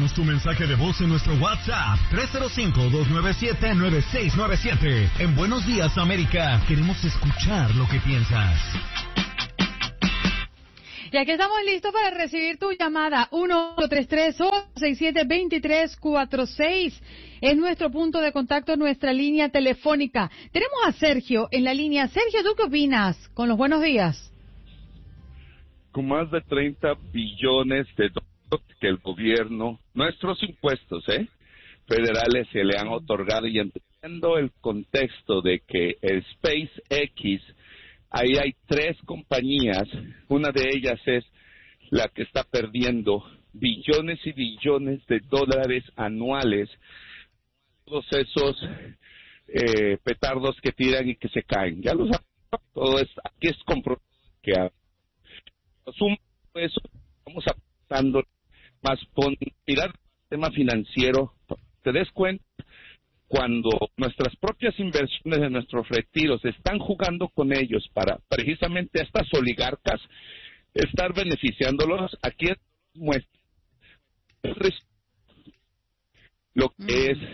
Déjanos tu mensaje de voz en nuestro WhatsApp 305-297-9697. En Buenos Días, América, queremos escuchar lo que piensas. Y aquí estamos listos para recibir tu llamada. 1-833-867-2346 es nuestro punto de contacto, nuestra línea telefónica. Tenemos a Sergio en la línea. Sergio, ¿tú qué opinas con los buenos días? Con más de 30 billones de dólares que el gobierno, nuestros impuestos federales se le han otorgado, y entendiendo el contexto de que el SpaceX, ahí hay 3 compañías, una de ellas es la que está perdiendo billones y billones de dólares anuales, todos esos petardos que tiran y que se caen. Ya lo saben, todo es, aquí es comprobado que asumo eso, estamos aportando más por mirar el sistema financiero. Te des cuenta cuando nuestras propias inversiones de nuestros retiros están jugando con ellos para precisamente estas oligarcas estar beneficiándolos. Aquí muestra lo que es.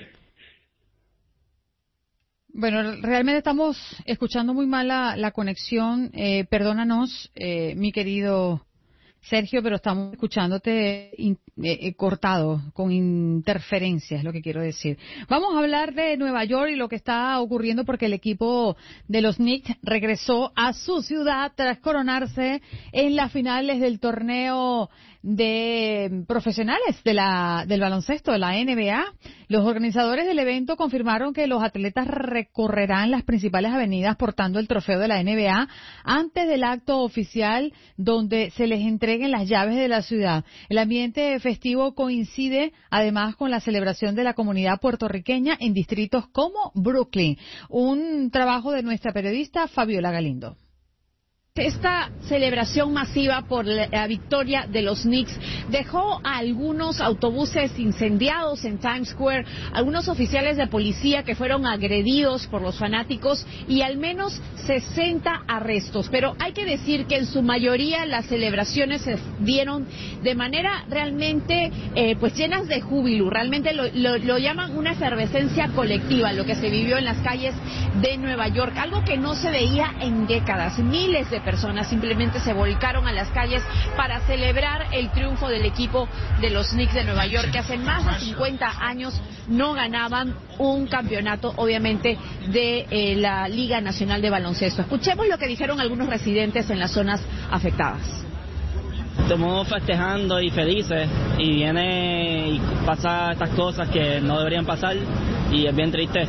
Bueno, realmente estamos escuchando muy mal la conexión. Perdónanos, mi querido Sergio, pero estamos escuchándote cortado, con interferencias, es lo que quiero decir. Vamos a hablar de Nueva York y lo que está ocurriendo, porque el equipo de los Knicks regresó a su ciudad tras coronarse en las finales del torneo de profesionales del baloncesto de la NBA. Los organizadores del evento confirmaron que los atletas recorrerán las principales avenidas portando el trofeo de la NBA antes del acto oficial donde se les entreguen las llaves de la ciudad. El ambiente festivo coincide además con la celebración de la comunidad puertorriqueña en distritos como Brooklyn. Un trabajo de nuestra periodista Fabiola Galindo. Esta celebración masiva por la victoria de los Knicks dejó a algunos autobuses incendiados en Times Square, algunos oficiales de policía que fueron agredidos por los fanáticos y al menos 60 arrestos. Pero hay que decir que en su mayoría las celebraciones se dieron de manera realmente pues llenas de júbilo. Realmente lo llaman una efervescencia colectiva, lo que se vivió en las calles de Nueva York, algo que no se veía en décadas. Miles de personas simplemente se volcaron a las calles para celebrar el triunfo del equipo de los Knicks de Nueva York, que hace más de 50 años no ganaban un campeonato, obviamente, de la Liga Nacional de Baloncesto. Escuchemos lo que dijeron algunos residentes en las zonas afectadas. Estamos festejando y felices, y viene y pasa estas cosas que no deberían pasar, y es bien triste.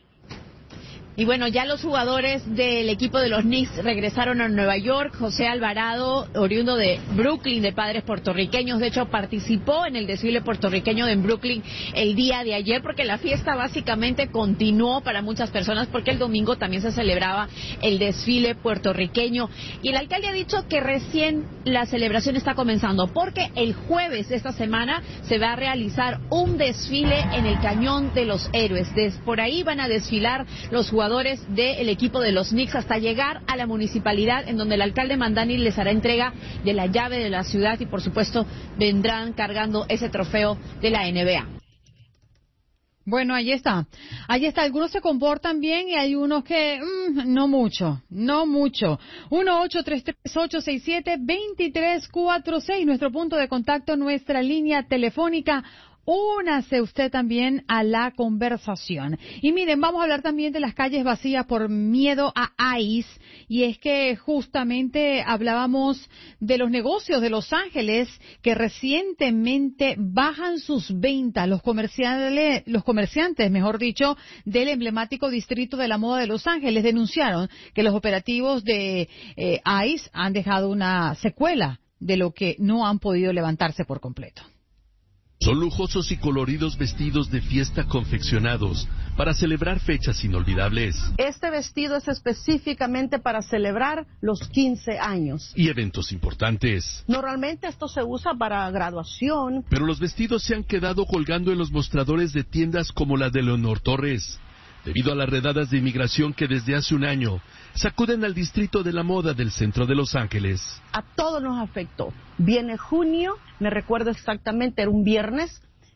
Y bueno, ya los jugadores del equipo de los Knicks regresaron a Nueva York. José Alvarado, oriundo de Brooklyn, de padres puertorriqueños, de hecho participó en el desfile puertorriqueño en Brooklyn el día de ayer, porque la fiesta básicamente continuó para muchas personas, porque el domingo también se celebraba el desfile puertorriqueño. Y el alcalde ha dicho que recién la celebración está comenzando, porque el jueves de esta semana se va a realizar un desfile en el Cañón de los Héroes. Por ahí van a desfilar los jugadores del equipo de los Knicks hasta llegar a la municipalidad, en donde el alcalde Mandani les hará entrega de la llave de la ciudad y por supuesto vendrán cargando ese trofeo de la NBA. Bueno, ahí está. Algunos se comportan bien y hay unos que no mucho. 1-833-867-2346, nuestro punto de contacto, nuestra línea telefónica. Únase usted también a la conversación. Y miren, vamos a hablar también de las calles vacías por miedo a ICE. Y es que justamente hablábamos de los negocios de Los Ángeles que recientemente bajan sus ventas. Los comerciantes, mejor dicho, del emblemático distrito de la moda de Los Ángeles denunciaron que los operativos de ICE han dejado una secuela de lo que no han podido levantarse por completo. Son lujosos y coloridos vestidos de fiesta confeccionados para celebrar fechas inolvidables. Este vestido es específicamente para celebrar los 15 años. Y eventos importantes. Normalmente esto se usa para graduación. Pero los vestidos se han quedado colgando en los mostradores de tiendas como la de Leonor Torres, debido a las redadas de inmigración que desde hace un año sacuden al distrito de la moda del centro de Los Ángeles. A todos nos afectó. Viene junio, me recuerdo exactamente, era un viernes,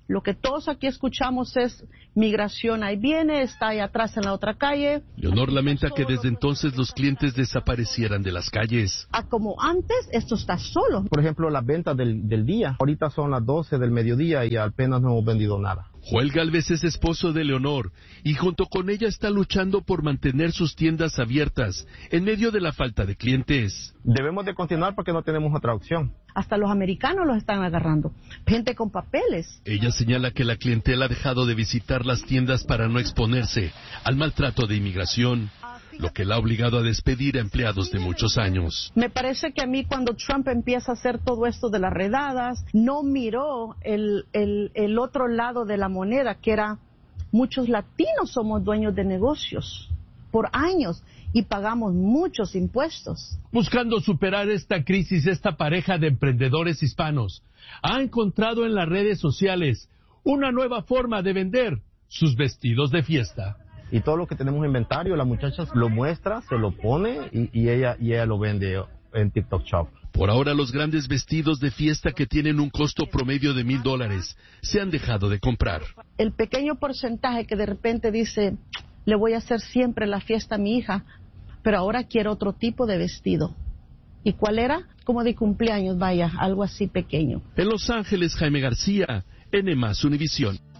Lo que todos aquí escuchamos es migración ahí viene, está ahí atrás en la otra calle. Leonor lamenta que desde entonces los clientes desaparecieran de las calles. Como antes, esto está solo. Por ejemplo, las ventas del día. Ahorita son las 12 del mediodía y apenas no hemos vendido nada. Joel Galvez es esposo de Leonor y junto con ella está luchando por mantener sus tiendas abiertas en medio de la falta de clientes. Debemos de continuar porque no tenemos otra opción. Hasta los americanos los están agarrando. Gente con papeles. Ella señala que la clientela ha dejado de visitar las tiendas para no exponerse al maltrato de inmigración, lo que la ha obligado a despedir a empleados de muchos años. Me parece que a mí cuando Trump empieza a hacer todo esto de las redadas, no miró el otro lado de la moneda, que era muchos latinos somos dueños de negocios por años y pagamos muchos impuestos. Buscando superar esta crisis, esta pareja de emprendedores hispanos ha encontrado en las redes sociales una nueva forma de vender sus vestidos de fiesta. Y todo lo que tenemos en inventario, la muchacha lo muestra, se lo pone y ella lo vende en TikTok Shop. Por ahora los grandes vestidos de fiesta que tienen un costo promedio de $1,000 se han dejado de comprar. El pequeño porcentaje que de repente dice, le voy a hacer siempre la fiesta a mi hija, pero ahora quiero otro tipo de vestido. ¿Y cuál era? Como de cumpleaños, vaya, algo así pequeño. En Los Ángeles, Jaime García, NMás Univisión.